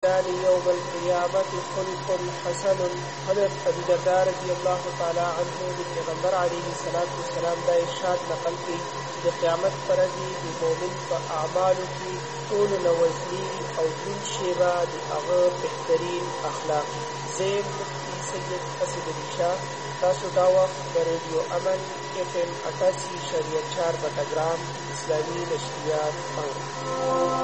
يوم القيامة خلق حسن. حضرت ابو درداء رضی اللہ تعالی عنہ د پیغمبر علیه الصلاۃ والسلام دا ارشاد نقل کړي د قیامت پر ورځ د مؤمن په اعمالو کې ټول نوزنی او دون شیبه د هغه بهترین اخلاق. زیم مفتی سید اسد علی شاه. تاسو دا وخت د ریډیو امن FM 88.4 بټګرام اسلامي نشریات اورئ.